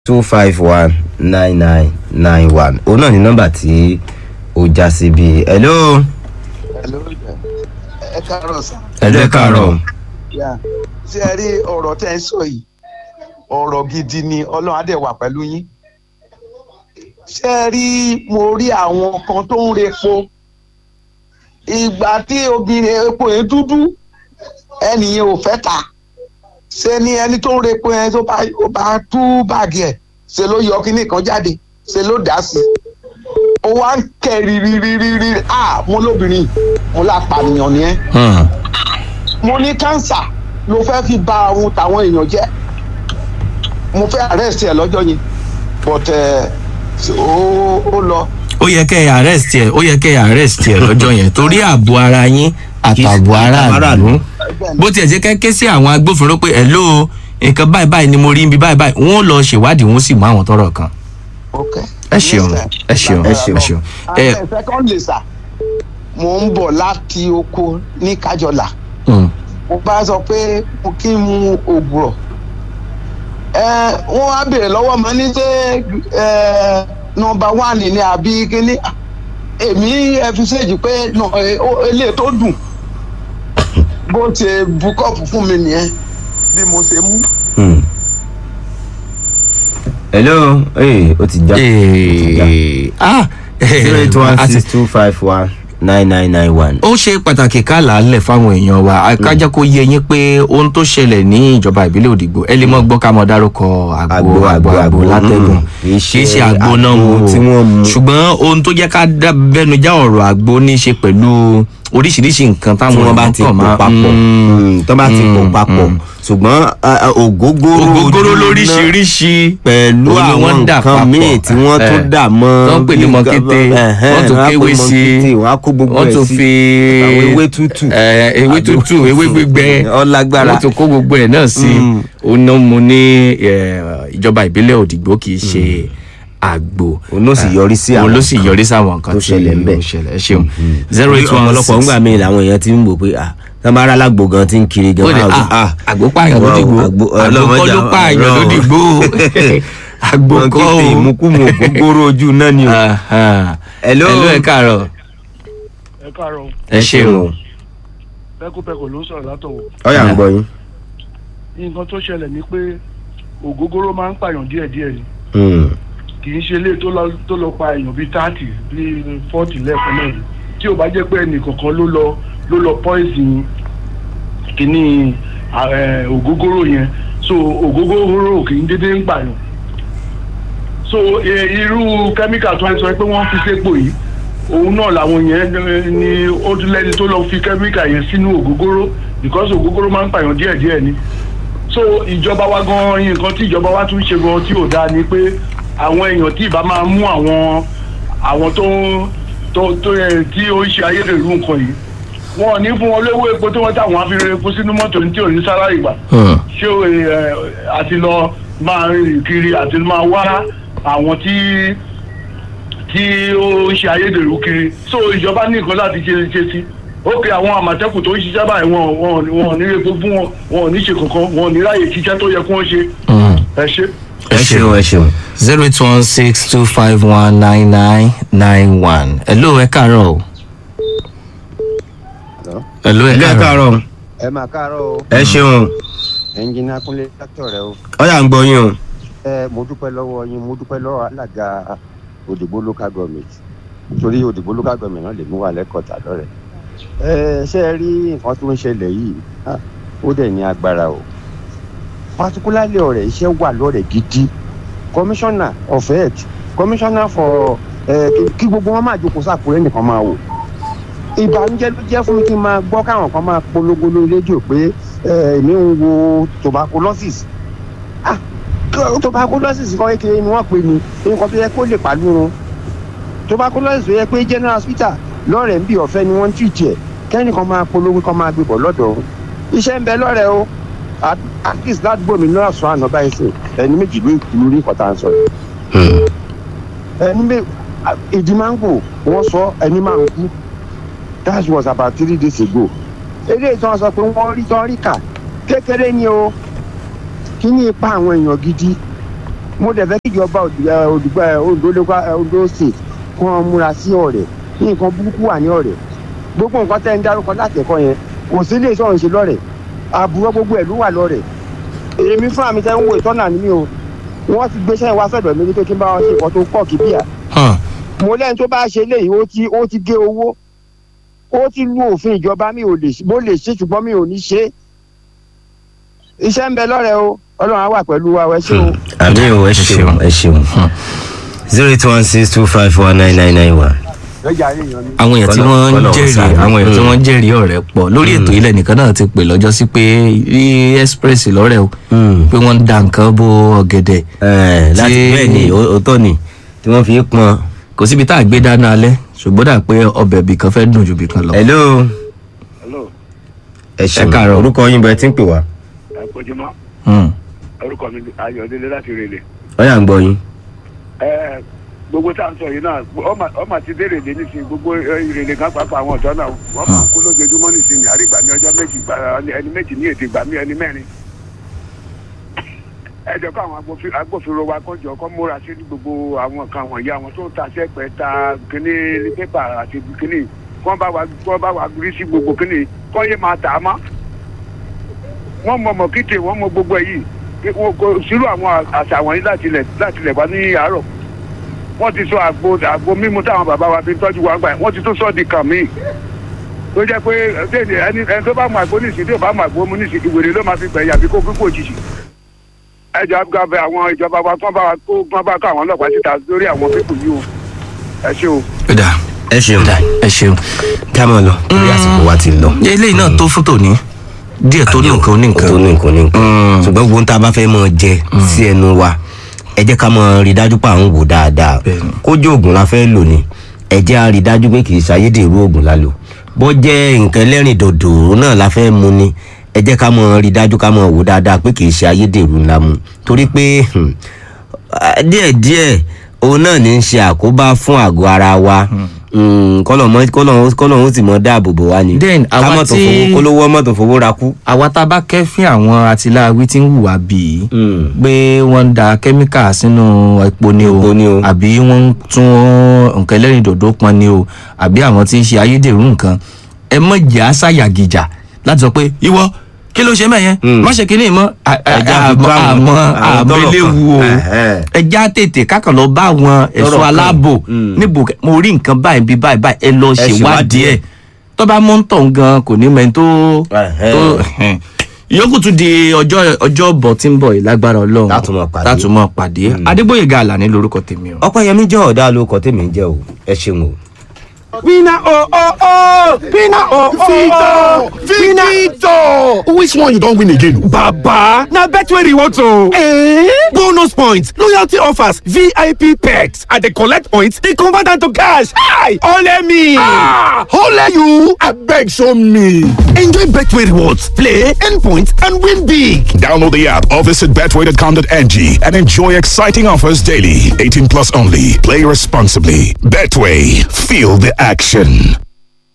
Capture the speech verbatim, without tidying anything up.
two five one nine nine nine one òun náà ni nọ́mbà tí ó já sí bí. hello. hello ẹ káàárọ̀ sà. hello ẹ káàárọ̀. ṣé ẹ rí ọ̀rọ̀ tẹ́ ń sọ yìí ọ̀rọ̀ gidi ni ọlọ́run á dẹ̀ wà pẹ̀lú yín. ṣé ẹ rí mo rí àwọn kan tó ń repo ìgbà tí obìnrin epo yẹn dúdú ẹnìyẹn ò fẹ́ ta ṣe ni ẹni tó ń repo yẹn tó bá ó bá tú báàgì ẹ̀ ṣe ló yọ kíní kan jáde ṣe ló dá sí ó wá ń kẹ́ rírírírírí ah mo lóbìnrin mo lápànìyàn ni ẹ́ mo ní kánsà ló fẹ́ fi ba àwọn tàwọn èèyàn jẹ́ mo fẹ́ arrest ẹ̀ lọ́jọ́ yẹn but ó lọ. ó yẹ kẹ́ ẹ arrest ẹ ó yẹ kẹ́ ẹ arrest ẹ lọ́jọ́ yẹn torí ààbò ara yín àtààbò aráàlú bó tiẹ̀ jẹ́ kẹ́kẹ́ sí àwọn agbófinró pé ẹ̀ ló nǹkan báyìí báyìí ni mo rí níbi báyìí báyìí wọ́n lọ ṣèwádìí wọ́n sì mú àwọn tọ́rọ̀ kan. ẹ ṣeun ẹ ṣeun ẹ ṣeun ẹ ṣeun. ẹ secondly sir mo ń bọ̀ láti oko ní kájọlà mo bá sọ pé mo kí n mu ògùrọ̀ wọ́n á béèrè lọ́wọ́ mi ní ṣé nọ́mbà one ni àbí kíní èmi ẹ fi ṣèjì pé eléyìí tó dùn bó ṣe bu kọ́ọ̀pù fún mi nìyẹn bí mo ṣe mú. hello ee o ti já. ah zero eight one six two five one nine nine nine one. ó ṣe pàtàkì ká làálẹ̀ fáwọn èèyàn wa ká jẹ́ kó yé yín pé ohun tó ṣẹlẹ̀ ní ìjọba ìbílẹ̀ Òdìgbò ẹ lè mọ́ gbọ́ ká mọ́ dárúkọ àgbo àgbo àgbo látẹ̀gùn kì í ṣe àgbo náà mu ṣùgbọ́n ohun tó jẹ́ ká bẹnujá ọ̀rọ̀ àgbo ní í ṣe pẹ̀lú oríṣiríṣi nǹkan táwọn bá ti pò papọ̀ tó bá ti pò papọ̀ ṣùgbọ́n ògógóró ògógóró lóríṣiríṣi pẹ̀lú àwọn nǹkan míì tí wọ́n tún dà mọ́ tó ń pè ní mọ́kété wọ́n tún kéwé sí wọ́n á kó gbogbo wọ́n ẹ̀ tún sí fi àwọn ewé tútù ewé tútù ewé gbígbẹ ọlágbára wọ́n tún kó gbogbo ẹ̀ náà sí ọ̀nà mu ní ìjọba ìbílẹ̀ Òdìgbò kì í ṣe àgbo òun ló sì yọrí sí àwọn òun ló sì yọrí sí àwọn nǹkan tó ṣẹlẹ̀ ńbẹ̀. ẹ ṣeun zero eight one ọ̀pọ̀lọpọ̀ ńgbà míì làwọn èèyàn ti ń wò pé ah tábàárà lágbo gan ti ń kiri gan. àgbo pààyàn lódìgbò àgbo kọ́ ló pààyàn lódìgbò àgbo kọ́ o ìmúkúmu ògógóró ojú náà ni o. hello ẹ káàárọ̀. ẹ káàárọ̀. ẹ ṣeun. pẹ́kúpẹ́kù ló ń sọ̀rọ̀ látọ̀wọ̀. ọ̀yà ń gbọ́ yín. nǹkan tó ṣẹlẹ̀ ni pé ògógóró máa ń pààyàn díẹ̀díẹ̀ ni kì í ṣe ilé tó lọ pa èèyàn bíi thirty bíi forty lẹ́ẹ̀kan náà tí ò bá jẹ́ pé ẹnìkankan ló lọ ló lọ poison kìíní ògógóró yẹn so ògógóró kì í dédé ń pààyàn so irú kẹ́míkà tó ń sọ pé wọ́n fi sépo yìí òun náà làwọn yẹn ni ó tún lẹ́ni tó lọ fi kẹ́míkà yẹn sínú ògógóró because ògógóró máa ń pààyàn díẹ̀díẹ̀ ni so ìjọba wa gan nǹkan tí ìjọba wa tún ṣe gan tí ò dáa ni pé àwọn èèyàn tí ìbá máa mú àwọn àwọn tó tó tó yẹ tí ó ń ṣe ayédèrú nǹkan yìí wọn ò ní fún wọn lówó epo tí wọn táwọn afi epo sínú mọ́tò ní tí ò ní sára ìgbà ṣé àti lọ máa rìn kiri àti máa wá àwọn tí tí ó ń ṣe ayédèrú kiri so ìjọba ní nǹkan láti ṣe ṣe sí ó pe àwọn àmọ̀tẹ́kùn tó ń ṣiṣẹ́ báyìí wọn wọn wọn ò ní epo fún wọn wọn ò ní ṣe kankan wọn ò ní ráyè ṣiṣẹ́ tó yẹ kí wọ́n ṣe ẹ ṣe. ẹ ṣeun ẹ ṣeun zero eight one six two five one nine nine nine one. hello ẹ káàárọ̀ o. hello ẹ káàárọ̀. ẹ máa káàárọ̀ o. ẹ ṣeun. ẹnjìnà Kúnlé dátọ̀ rẹ o. ọ̀yà ń gbọ́ yín o. ẹ mo dúpẹ́ lọ́wọ́ yín mo dúpẹ́ lọ́wọ́ alága Òdìgbò local government torí Òdìgbò local government náà lè mú wa lẹ́kọ̀ọ́ tà lọ́rẹ̀. ẹ ṣe é rí nǹkan tó ń ṣẹlẹ̀ yìí ó dẹ̀ ní agbára o particularly ọ̀rẹ́ iṣẹ́ wà lọ́rẹ̀ gidi commissioner of health commissioner for kí gbogbo wọn máa jókòó sàkúrẹ́ nìkan máa wò ìbànújẹ́ ló jẹ́ fún mi kí n máa gbọ́ káwọn kan máa polongo lórí rédíò pé èmi ń wo tuberculosis ah tuberculosis kan kékeré ni wọ́n pè ní nǹkan tó yẹ kó lè pàlúrun tuberculosis tó yẹ pé general hospital lọ́rẹ̀ ń bí ọ̀fẹ́ ni wọ́n ń tìjì ẹ̀ kẹ́nìkan máa polongo kan máa gbébọ̀ lọ́dọ̀ iṣẹ́ ń bẹ lọ́rẹ̀ o at least ládùúgbò mi náà sọ àná báyìí sè ẹni méjì ló ìlú rí nǹkan tá à ń sọ yìí. ẹni méjì ìdí mango wọ́n sọ ẹni máa ń kú that was about three days ago. eré ìtàn sọ pé wọ́n rí tán rí kà kékeré ni o kí ní ipa àwọn èèyàn gidi mo dẹ̀ fẹ́ kí ìjọba òdùgbà Ondo state kí wọ́n múra sí ọ̀rẹ́ ní nǹkan burúkú wà ní ọ̀rẹ́ gbogbo nǹkan tẹ́ ń dárúkọ láti ẹ̀kọ́ yẹn kò sí ilé iṣẹ́ òun ṣe lọ́rẹ̀ àbúrò gbogbo ẹ̀ ló wà lọ́rẹ̀ èmi fún àmì tẹ́ ń wo ìtọ́nà ní mi o wọ́n ti gbéṣẹ́ wá sọ̀dọ̀ mi ní pé kí n bá wọn ṣe nǹkan tó kọ̀ kí bíà mo lẹ́yìn tó bá ṣe léyìí ó ti ó ti gé owó ó ti lu òfin ìjọba mi ò lè mo lè ṣe ṣùgbọ́n mi ò ní ṣe iṣẹ́ ń bẹ lọ́rẹ̀ o Ọlọ́run á wà pẹ̀lú wa ẹ ṣé o. àmì ò ẹ ṣeun ẹ ṣeun zero eight one six two five one nine nine nine one. àwọn èèyàn tí wọ́n ń jẹ́rìí àwọn èèyàn tí wọ́n ń jẹ́rìí ọ̀rẹ́ pọ̀ lórí ètò ilẹ̀ nìkan náà ti pè lọ́jọ́ sí pé rí express lọ́rẹ́ o pé wọ́n ń da nǹkan bó ọ̀gẹ̀dẹ̀. láti bẹ́ẹ̀ ni òótọ́ ni tí wọ́n fi pọn. kò síbi tá a gbé dáná alẹ́ ṣùgbọ́n dà pé ọbẹ̀ bì kan fẹ́ dùn ju bì kan lọ. hello. hello. ẹ ṣeun orúkọ yín bẹ tí ń pè wá. ẹ kojúmọ́. orúkọ mi Ayọ̀délé láti Rèlè. ọ̀yà ń gbọ́ yín. ẹ gbogbo tá à ń sọ yìí náà ọmọ àti dé Rèlè nísìnyí gbogbo Rèlè kan pàápàá àwọn ọ̀dọ́ náà wọ́n máa ń kú lójoojúmọ́ nísìnyí àrígbà ní ọjọ́ méjì ẹni méjì ní èdè ìgbà mí ẹni mẹ́rin. ẹ jẹ́ kó àwọn agbófinró wa kó jọ kó múra sí gbogbo àwọn kan wọ̀nyí àwọn tó ń ta sẹ́pẹ̀ ta kíní pépà àti kíní kó bá wa kó bá wa rí sí gbogbo kíní kó yé máa tà á mọ́. wọ́n mọ mọ̀ kíte wọ́n mọ gbogbo èyí kò sírò àwọn àṣà wọ̀nyí láti lẹ̀ wá ní àárọ̀. wọ́n ti sọ àgbo àgbo mímu táwọn bàbá wa fi tọ́jú wa gbà yẹn wọ́n ti tún sọ di kàn mí. tó jẹ́ pé ẹni tó bá mọ àgbo nísìnyí tó bá mọ àgbo mu nísìnyí ìwèrè ló máa fi gbẹ̀yà bí kó kíkó òjijì. ẹjọ abúgbàbẹ àwọn ìjọba wa kán bá wa kó kán bá kó àwọn ọlọ́pàá síta lórí àwọn pípù yìí o ẹ ṣé o. ẹ ṣeun ẹ ṣeun. ká mọ̀ lọ torí àsìkò wa ti lọ. eléyìí náà tó fún tòní díẹ̀ tó ní nǹkan ní nǹkan tó ní nǹkan ní nǹkan ṣùgbọ́n gbogbo tá a bá fẹ́ mọ jẹ sí ẹnu wa ẹ jẹ́ ká mọ rí dájú pé à ń wò dáadáa kójú oògùn la fẹ́ lò ní ẹ jẹ́ á rí dájú pé kì í ṣayédèrú oògùn la lò bó jẹ́ nǹkan ẹlẹ́rìn dòdò náà la fẹ́ mu ni ẹ jẹ́ ká mọ rí dájú ká mọ wò dáadáa pé kì í ṣe ayédèrú ńlá mu torí pé díẹ̀díẹ̀ òun náà ní í ṣe àkóbá fún àgọ́ ara wa kọ́lọ̀ ó sì mọ dáàbò bò wá ni ká mọ̀ tó fowó kólówó mọ̀ tó fowó ra kú. àwa tá a bá kẹ́fín àwọn atiláwí tí ń hùwà bíi pé wọ́n ń da kẹ́míkà sínú epo ni o àbí wọ́n ń tún nǹkan ẹlẹ́rìndòdò pọn ni o àbí àwọn tí ń ṣe ayédèrú nǹkan ẹ mọ̀ jẹ́ àṣàyàgìjà láti sọ pé ìwọ kí ló ṣe mẹ́yẹn má ṣe kínní mọ́ àmọ́ àmọ́ eléwu o ẹja tètè kákan lọ bá àwọn ẹ̀ṣọ́ aláàbò níbo mo rí nǹkan báyìí bí báyìí báyìí ẹ lọ ṣèwádìí ẹ̀ tó bá mọ́ ń tàn gan kò ní mẹ́ni tó ìyókù tún di ọjọ́ ọjọ́ bọ̀ tí ń bọ̀ yìí lágbára Ọlọ́run látùmọ̀ pàdé Adégbóyèga Àlàní lórúkọ tèmi o. Ọpẹ́yẹmí jẹ́ ọ̀dà lórúkọ tèmi jẹ́ o ẹ ṣeun o. Winner oh oh oh! Winner oh oh oh! Victor! Which one you don win again? Baba! Na Betway rewards o! Eh? Bonus points, loyalty offers, V I P perks. I dey collect points, dey convert am to cash. Hi! Ole me! Ah! Ole you! Abeg show me! Enjoy Betway rewards, play, earn points, and win big! Download the app or visit betway dot com dot n g and enjoy exciting offers daily. eighteen plus only. Play responsibly. Betway. Feel the action.